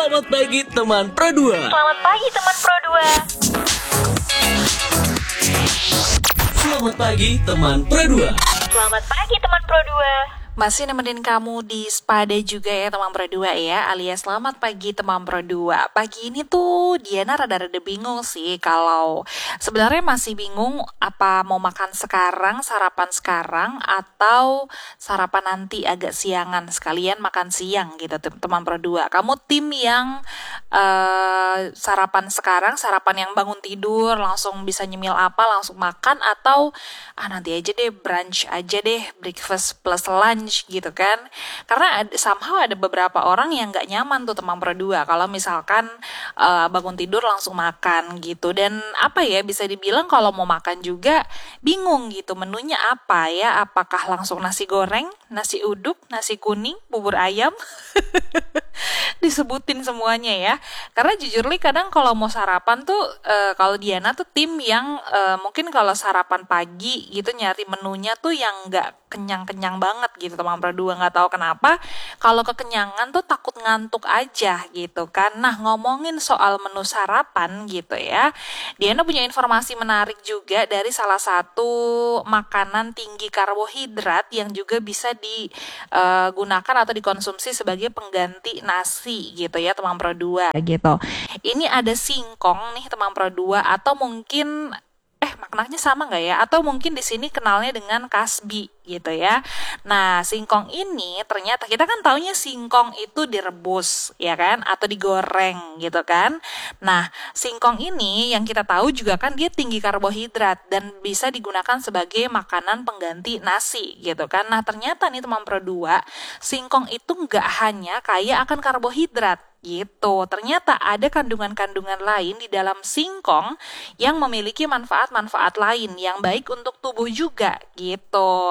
Selamat pagi teman Pro 2. Selamat pagi teman Pro 2. Selamat pagi teman Pro 2. Selamat pagi teman Pro 2. Masih nemenin kamu di Spada juga ya teman Pro 2 ya, alias selamat pagi teman Pro 2. Pagi ini tuh Diana rada-rada bingung sih, kalau sebenarnya masih bingung apa mau makan sekarang, sarapan sekarang, atau sarapan nanti agak siangan, sekalian makan siang gitu teman Pro 2. Kamu tim yang sarapan sekarang, sarapan yang bangun tidur langsung bisa nyemil apa, langsung makan, atau nanti aja deh brunch aja deh, breakfast plus lunch gitu kan. Karena somehow ada beberapa orang yang gak nyaman tuh teman Pro 2 kalau misalkan bangun tidur langsung makan gitu. Dan apa ya, bisa dibilang kalau mau makan juga bingung gitu menunya apa ya, apakah langsung nasi goreng, nasi uduk, nasi kuning, bubur ayam disebutin semuanya ya. Karena jujur li kadang kalau mau sarapan tuh kalau Diana tuh tim yang mungkin kalau sarapan pagi gitu nyari menunya tuh yang nggak kenyang-kenyang banget gitu teman Pro 2. Nggak tahu kenapa kalau kekenyangan tuh takut ngantuk aja gitu kan. Nah, ngomongin soal menu sarapan gitu ya, Diana punya informasi menarik juga dari salah satu makanan tinggi karbohidrat yang juga bisa digunakan atau dikonsumsi sebagai pengganti nasi gitu ya teman Pro 2 gitu. Ini ada singkong nih teman Pro 2, atau mungkin maknanya sama nggak ya? Atau mungkin di sini kenalnya dengan kasbi gitu ya. Nah, singkong ini ternyata kita kan taunya singkong itu direbus ya kan, atau digoreng gitu kan. Nah, singkong ini yang kita tahu juga kan dia tinggi karbohidrat dan bisa digunakan sebagai makanan pengganti nasi gitu kan. Nah, ternyata nih teman Pro 2, singkong itu nggak hanya kaya akan karbohidrat gitu. Ternyata ada kandungan-kandungan lain di dalam singkong yang memiliki manfaat-manfaat lain yang baik untuk tubuh juga gitu.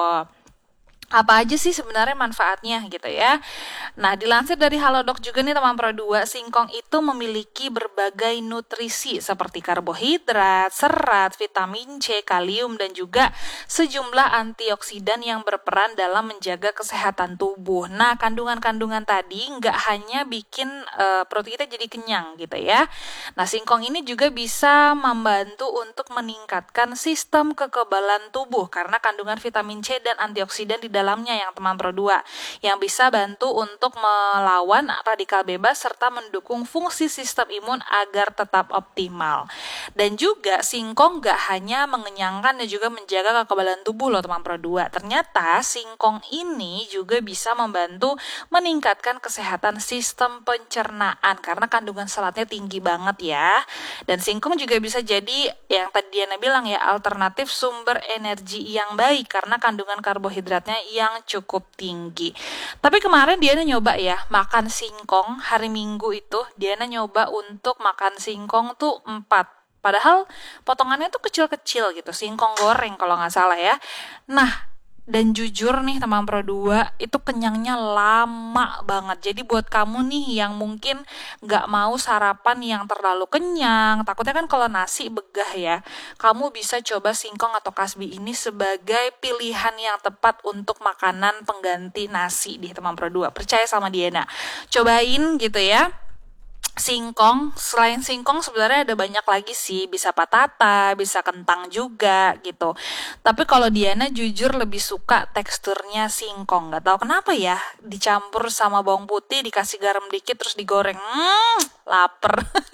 Apa aja sih sebenarnya manfaatnya gitu ya. Nah, dilansir dari Halodoc juga nih teman Pro 2, singkong itu memiliki berbagai nutrisi seperti karbohidrat, serat, vitamin C, kalium, dan juga sejumlah antioksidan yang berperan dalam menjaga kesehatan tubuh. Nah, kandungan-kandungan tadi nggak hanya bikin perut kita jadi kenyang gitu ya. Nah, singkong ini juga bisa membantu untuk meningkatkan sistem kekebalan tubuh karena kandungan vitamin C dan antioksidan di dalamnya yang teman Pro 2 yang bisa bantu untuk melawan radikal bebas serta mendukung fungsi sistem imun agar tetap optimal. Dan juga singkong gak hanya mengenyangkan dan juga menjaga kekebalan tubuh loh teman Pro 2. Ternyata singkong ini juga bisa membantu meningkatkan kesehatan sistem pencernaan karena kandungan seratnya tinggi banget ya. Dan singkong juga bisa jadi yang tadi Diana bilang ya, alternatif sumber energi yang baik karena kandungan karbohidratnya yang cukup tinggi. Tapi kemarin Diana nyoba ya makan singkong hari Minggu itu, Diana nyoba untuk makan singkong tuh 4. Padahal potongannya tuh kecil-kecil gitu, singkong goreng kalau nggak salah ya. Nah, dan jujur nih teman Pro 2, itu kenyangnya lama banget. Jadi buat kamu nih yang mungkin gak mau sarapan yang terlalu kenyang, takutnya kan kalau nasi begah ya, kamu bisa coba singkong atau kasbi ini sebagai pilihan yang tepat untuk makanan pengganti nasi di teman Pro 2. Percaya sama Diana, cobain gitu ya. Singkong, selain singkong sebenarnya ada banyak lagi sih, bisa patata, bisa kentang juga gitu. Tapi kalau Diana jujur lebih suka teksturnya singkong, nggak tahu kenapa ya, dicampur sama bawang putih, dikasih garam dikit terus digoreng, lapar.